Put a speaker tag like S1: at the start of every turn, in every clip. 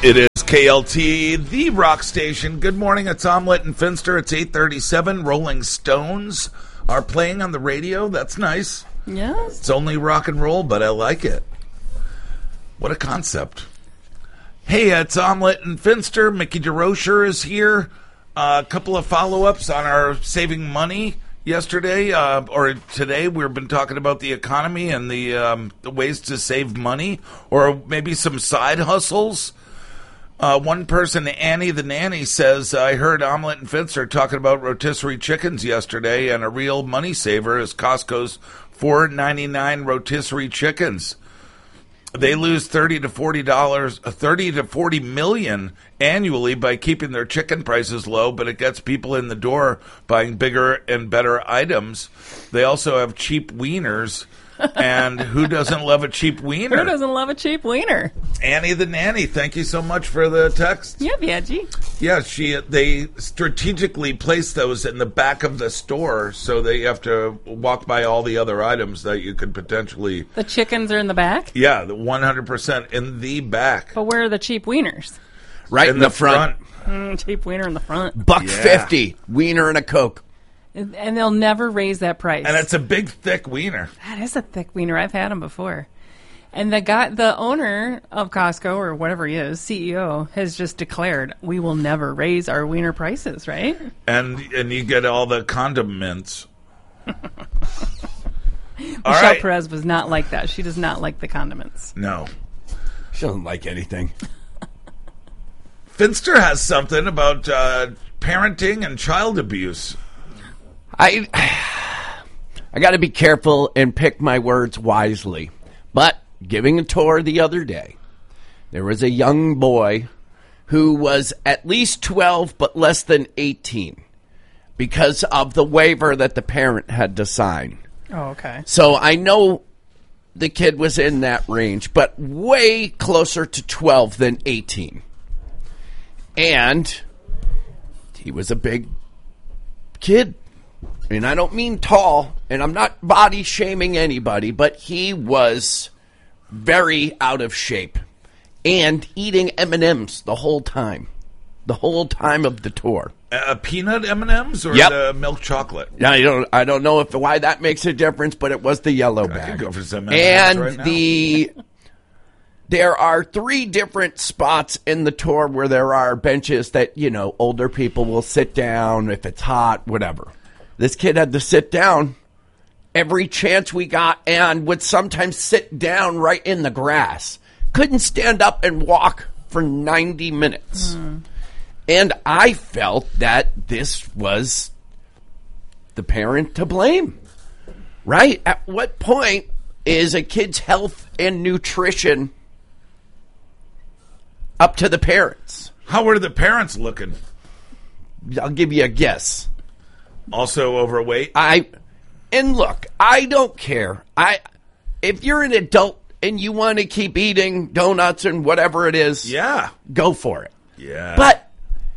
S1: It is KLT, the rock station. Good morning, it's Omelette and Finster. It's 8:37. Rolling Stones are playing on the radio. That's nice.
S2: Yes.
S1: It's only rock and roll, but I like it. What a concept. Hey, it's Omelette and Finster. Mickey DeRocher is here. A couple of follow-ups on our saving money yesterday, or today. We've been talking about the economy and the ways to save money, or maybe some side hustles. One person, Annie the Nanny, says, I heard Omelette and Finster talking about rotisserie chickens yesterday, and a real money saver is Costco's $4.99 rotisserie chickens. They lose $30 to $40 million annually by keeping their chicken prices low, but it gets people in the door buying bigger and better items. They also have cheap wieners. And who doesn't love a cheap wiener?
S2: Who doesn't love a cheap wiener?
S1: Annie the Nanny, thank you so much for the text.
S2: Yeah, Veggie.
S1: Yeah, they strategically place those in the back of the store, so they have to walk by all the other items that you could potentially...
S2: The chickens are in the back?
S1: Yeah, 100% in the back.
S2: But where are the cheap wieners?
S3: Right in the front.
S2: Cheap wiener in the front.
S3: $1.50, wiener and a Coke.
S2: And they'll never raise that price.
S1: And it's a big, thick wiener.
S2: That is a thick wiener. I've had them before. And the owner of Costco, or whatever he is, CEO, has just declared, we will never raise our wiener prices, right?
S1: And you get all the condiments.
S2: Michelle Perez was not like that. She does not like the condiments.
S1: No.
S3: She doesn't like anything.
S1: Finster has something about parenting and child abuse.
S3: I got to be careful and pick my words wisely. But giving a tour the other day, there was a young boy who was at least 12 but less than 18 because of the waiver that the parent had to sign.
S2: Oh, okay.
S3: So I know the kid was in that range, but way closer to 12 than 18. And he was a big kid. And I don't mean tall, and I'm not body shaming anybody, but he was very out of shape and eating M&Ms the whole time of the tour.
S1: Peanut M&Ms or the milk chocolate?
S3: I don't know why that makes a difference, but it was the yellow bag.
S1: I could go for some M&Ms right now.
S3: There are 3 different spots in the tour where there are benches that, older people will sit down if it's hot, whatever. This kid had to sit down every chance we got and would sometimes sit down right in the grass. Couldn't stand up and walk for 90 minutes. And I felt that this was the parent to blame, right? At what point is a kid's health and nutrition up to the parents?
S1: How were the parents looking?
S3: I'll give you a guess.
S1: Also overweight?
S3: And look, I don't care. If you're an adult and you want to keep eating donuts and whatever it is, go for it.
S1: Yeah.
S3: But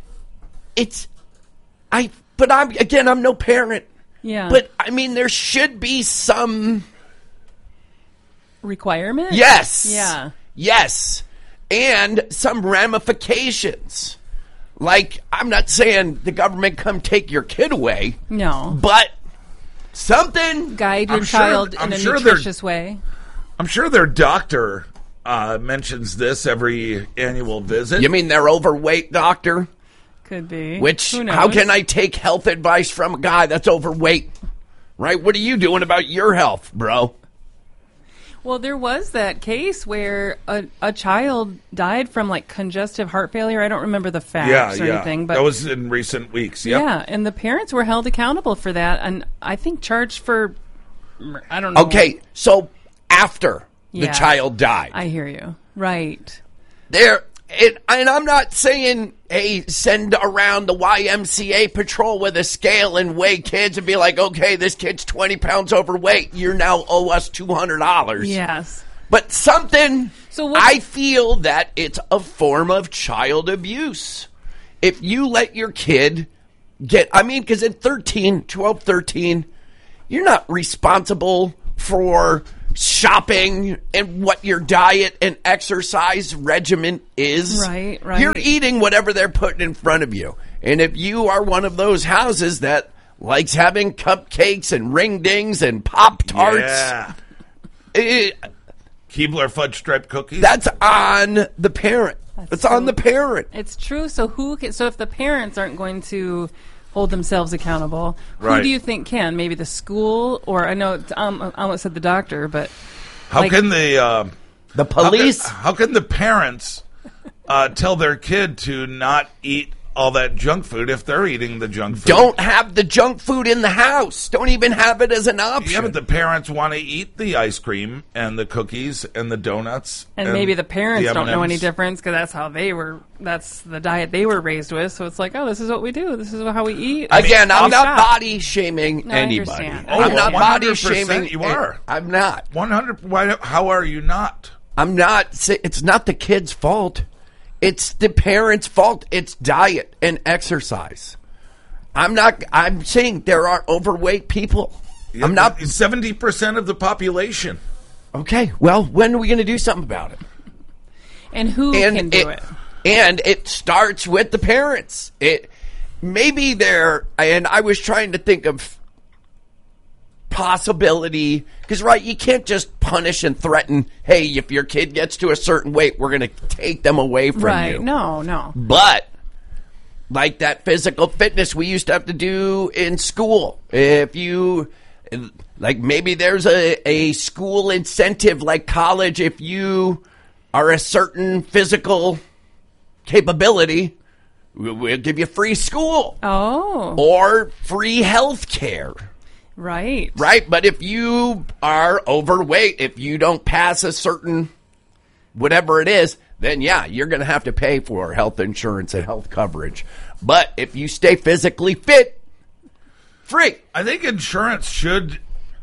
S3: I'm no parent.
S2: Yeah.
S3: But I mean, there should be some
S2: requirement.
S3: Yes.
S2: Yeah.
S3: Yes. And some ramifications. Like, I'm not saying the government come take your kid away.
S2: No.
S3: But something.
S2: Guide your child in a nutritious way.
S1: I'm sure their doctor mentions this every annual visit.
S3: You mean their overweight doctor?
S2: Could be.
S3: Which,
S2: who knows?
S3: how can I take health advice from a guy that's overweight? Right? What are you doing about your health, bro?
S2: Well, there was that case where a child died from congestive heart failure. I don't remember the facts or anything, but
S1: that was in recent weeks. Yep.
S2: Yeah, and the parents were held accountable for that, and I think charged for I don't know.
S3: Okay, so after the child died,
S2: I hear you. Right.
S3: And I'm not saying, hey, send around the YMCA patrol with a scale and weigh kids and be like, okay, this kid's 20 pounds overweight. You now owe us $200.
S2: Yes.
S3: But something,
S2: so
S3: I feel that it's a form of child abuse. If you let your kid because at 13, you're not responsible for shopping and what your diet and exercise regimen is.
S2: Right.
S3: You're eating whatever they're putting in front of you. And if you are one of those houses that likes having cupcakes and ring dings and Pop-Tarts,
S1: Yeah. Keebler fudge striped cookies.
S3: that's on the parent. It's on the parent.
S2: It's true. So so if the parents aren't going to hold themselves accountable,
S1: Right.
S2: who do you think can? Maybe the school, or I know I almost said the doctor, but
S1: How
S2: like-
S1: can the
S3: Police.
S1: How can the parents tell their kid to not eat all that junk food if they're eating the junk food?
S3: Don't have the junk food in the house. Don't even have it as an option.
S1: Yeah, but the parents want to eat the ice cream and the cookies and the donuts.
S2: and maybe the parents
S1: the
S2: don't know any
S1: M&Ms.
S2: difference because that's the diet they were raised with. So it's like, oh, this is what we do. This is how we eat.
S3: Again, I'm not
S2: Stop.
S3: body shaming
S2: No, I
S3: anybody.
S2: understand.
S3: I'm not body
S1: 100%
S3: shaming.
S1: you are.
S3: I'm not.
S1: 100. How are you not?
S3: I'm not. It's not the kid's fault. It's the parents' fault. It's diet and exercise. I'm saying there are overweight people. I'm not.
S1: 70% of the population.
S3: Okay, well, when are we going to do something about it?
S2: And who can do it?
S3: And it starts with the parents. Maybe they're, and I was trying to think of possibility, because right, you can't just punish and threaten, hey, if your kid gets to a certain weight, we're going to take them away from
S2: Right.
S3: you.
S2: No.
S3: But like that physical fitness we used to have to do in school, if you, like, maybe there's a school incentive like college, if you are a certain physical capability, we'll give you free school
S2: Oh,
S3: or free health care.
S2: right.
S3: Right? But if you are overweight, if you don't pass a certain whatever it is, then yeah, you're going to have to pay for health insurance and health coverage. But if you stay physically fit, free.
S1: I think insurance should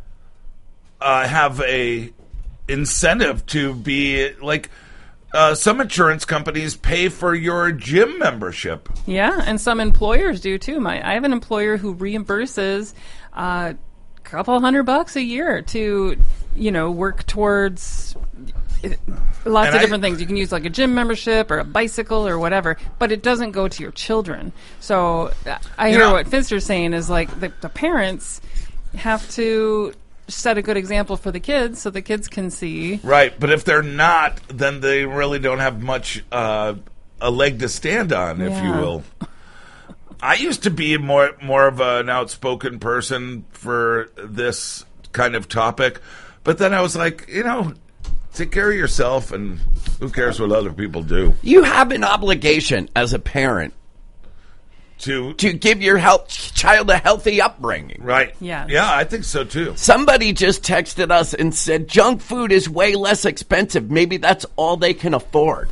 S1: have a incentive to be like some insurance companies pay for your gym membership.
S2: Yeah, and some employers do too. I have an employer who reimburses a couple $100 a year to, work towards lots
S1: And
S2: of different things. You can use like a gym membership or a bicycle or whatever, but it doesn't go to your children. So I hear what Finster's saying is like the parents have to set a good example for the kids so the kids can see.
S1: Right, but if they're not, then they really don't have much a leg to stand on, if you
S2: Yeah.
S1: will. I used to be more of an outspoken person for this kind of topic, but then I was like, take care of yourself, and who cares what other people do?
S3: You have an obligation as a parent
S1: To
S3: give your child a healthy upbringing.
S1: right,
S2: Yes.
S1: yeah, I think so too.
S3: Somebody just texted us and said junk food is way less expensive. Maybe that's all they can afford.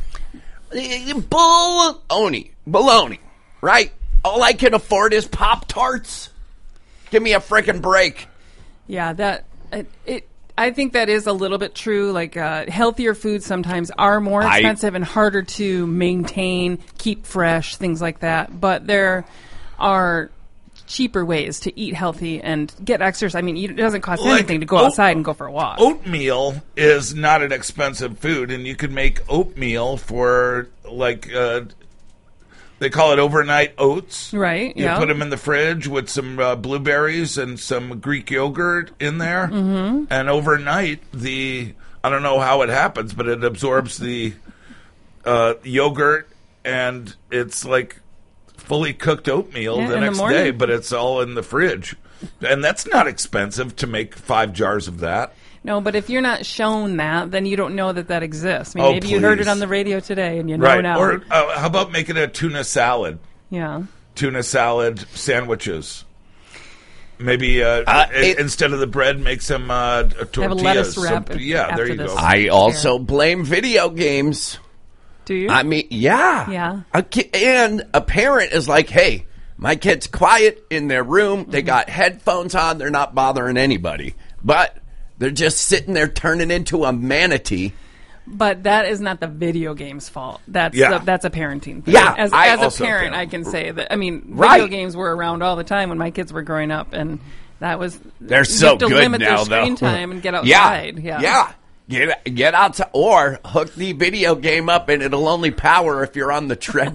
S3: Baloney, right? All I can afford is Pop-Tarts. Give me a freaking break.
S2: Yeah, I think that is a little bit true. Like healthier foods sometimes are more expensive and harder to maintain, keep fresh, things like that. But there are cheaper ways to eat healthy and get exercise. I mean, it doesn't cost
S1: Like
S2: anything to go outside and go for a walk.
S1: Oatmeal is not an expensive food, and you can make oatmeal for like they call it overnight oats.
S2: Right,
S1: You
S2: yeah.
S1: put them in the fridge with some blueberries and some Greek yogurt in there, and overnight I don't know how it happens, but it absorbs the yogurt, and it's like fully cooked oatmeal
S2: Yeah,
S1: the
S2: in the
S1: next
S2: morning.
S1: day, but it's all in the fridge. And that's not expensive to make 5 jars of that.
S2: No, but if you're not shown that, then you don't know that exists. I mean,
S1: Oh,
S2: maybe you heard it
S1: please.
S2: on the radio today and you know
S1: Right.
S2: now.
S1: Or how about making a tuna salad?
S2: Yeah.
S1: Tuna salad sandwiches. Maybe instead of the bread, make some tortillas.
S2: Have a lettuce wrap
S1: yeah, there
S2: after
S1: you
S2: this.
S1: go.
S3: I also blame video games.
S2: Do you?
S3: I mean, yeah.
S2: Yeah.
S3: And a parent is like, hey, my kid's quiet in their room. They got headphones on. They're not bothering anybody. But they're just sitting there turning into a manatee.
S2: But that is not the video game's fault. That's
S1: Yeah.
S2: that's a parenting thing.
S3: Yeah,
S2: as a
S1: also
S2: parent,
S1: parent.
S2: I can say that. I mean,
S3: Right.
S2: video games were around all the time when my kids were growing up, and
S3: They're
S2: you
S3: so
S2: have to
S3: good
S2: limit
S3: now,
S2: their screen
S3: though.
S2: time and get outside. Yeah.
S3: Get outside or hook the video game up, and it'll only power if you're on the treadmill.